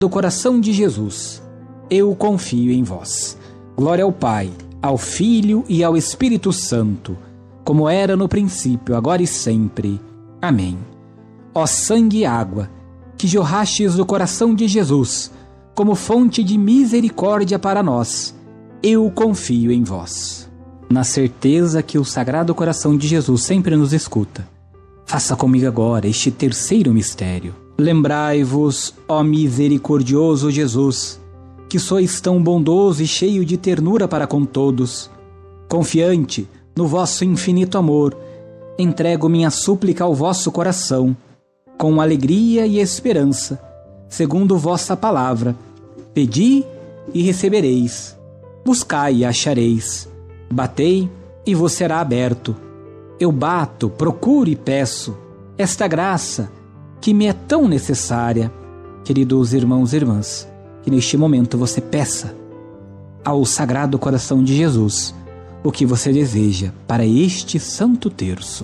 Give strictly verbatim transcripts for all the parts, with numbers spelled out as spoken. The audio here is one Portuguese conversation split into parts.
do coração de Jesus, eu confio em vós. Glória ao Pai, ao Filho e ao Espírito Santo, como era no princípio, agora e sempre. Amém. Ó sangue e água, que jorrastes do coração de Jesus, como fonte de misericórdia para nós, eu confio em vós. Na certeza que o Sagrado Coração de Jesus sempre nos escuta, faça comigo agora este terceiro mistério. Lembrai-vos, ó misericordioso Jesus, que sois tão bondoso e cheio de ternura para com todos. Confiante no vosso infinito amor, entrego minha súplica ao vosso coração, com alegria e esperança, segundo vossa palavra. Pedi e recebereis, buscai e achareis, batei e vos será aberto. Eu bato, procuro e peço esta graça que me é tão necessária. Queridos irmãos e irmãs, que neste momento você peça ao Sagrado Coração de Jesus o que você deseja para este Santo Terço.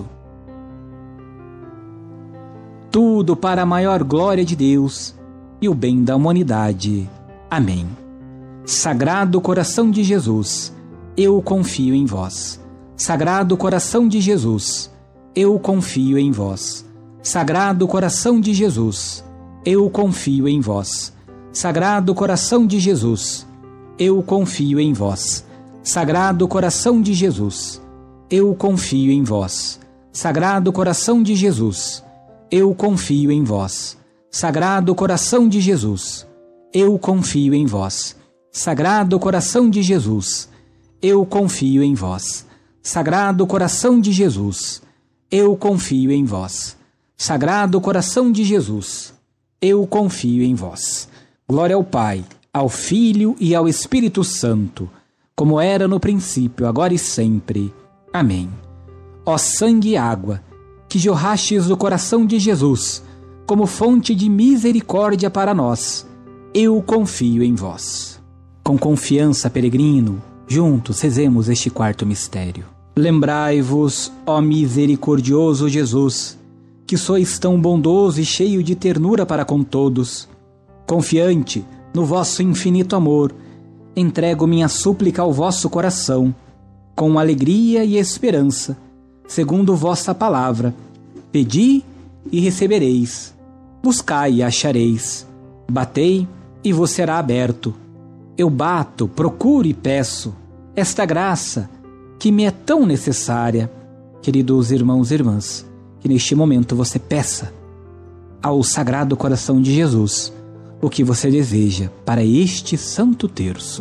Tudo para a maior glória de Deus e o bem da humanidade. Amém. Sagrado Coração de Jesus, eu confio em vós. Sagrado Coração de Jesus, eu confio em vós. Sagrado Coração de Jesus, eu confio em vós. Sagrado Coração de Jesus, eu confio em vós. Sagrado Coração de Jesus, eu confio em vós. Sagrado Coração de Jesus, eu confio em vós. Sagrado Coração de Jesus, eu confio em vós. Sagrado Coração de Jesus, eu confio em vós. Sagrado Coração de Jesus, eu confio em vós. Sagrado Coração de Jesus, eu confio em vós. Glória ao Pai, ao Filho e ao Espírito Santo, como era no princípio, agora e sempre. Amém. Ó sangue e água, que jorrastes do coração de Jesus, como fonte de misericórdia para nós, eu confio em vós. Com confiança, peregrino, juntos rezemos este quarto mistério. Lembrai-vos, ó misericordioso Jesus, que sois tão bondoso e cheio de ternura para com todos. Confiante no vosso infinito amor, entrego minha súplica ao vosso coração, com alegria e esperança, segundo vossa palavra. Pedi e recebereis, buscai e achareis, batei e vos será aberto. Eu bato, procuro e peço esta graça que me é tão necessária. Queridos irmãos e irmãs, que neste momento você peça ao Sagrado Coração de Jesus o que você deseja para este Santo Terço.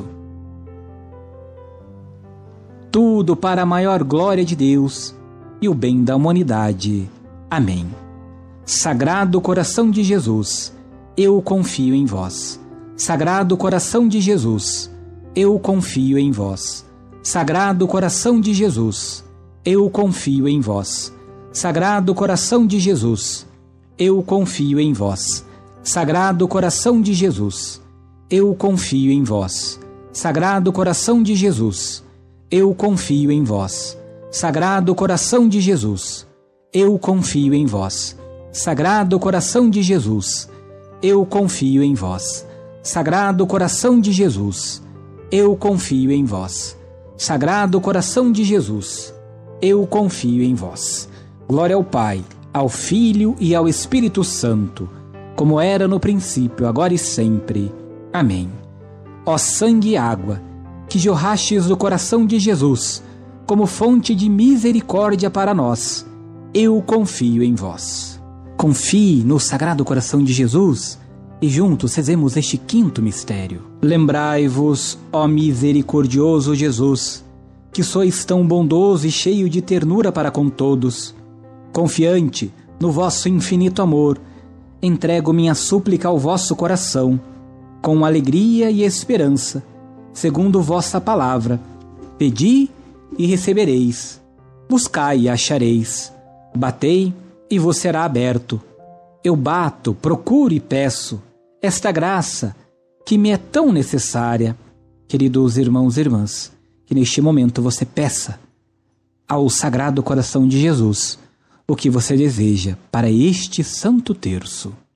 Tudo para a maior glória de Deus e o bem da humanidade. Amém. Sagrado Coração de Jesus, eu confio em vós. Sagrado Coração de Jesus, eu confio em vós. Sagrado Coração de Jesus, eu confio em vós. Sagrado Coração de Jesus, eu confio em vós. Sagrado Coração de Jesus, eu confio em vós. Sagrado Coração de Jesus, eu confio em vós. Sagrado Coração de Jesus, eu confio em vós. Sagrado Coração de Jesus, eu confio em vós. Sagrado Coração de Jesus, eu confio em vós. Sagrado Coração de Jesus, eu confio em vós. Glória ao Pai, ao Filho e ao Espírito Santo, como era no princípio, agora e sempre. Amém. Ó sangue e água, que jorrastes do coração de Jesus, como fonte de misericórdia para nós, eu confio em vós. Confie no Sagrado Coração de Jesus e juntos rezemos este quinto mistério. Lembrai-vos, ó misericordioso Jesus, que sois tão bondoso e cheio de ternura para com todos. Confiante no vosso infinito amor, entrego minha súplica ao vosso coração, com alegria e esperança, segundo vossa palavra. Pedi e recebereis, buscai e achareis, batei e vos será aberto. Eu bato, procuro e peço esta graça que me é tão necessária. Queridos irmãos e irmãs, que neste momento você peça ao Sagrado Coração de Jesus o que você deseja para este Santo Terço.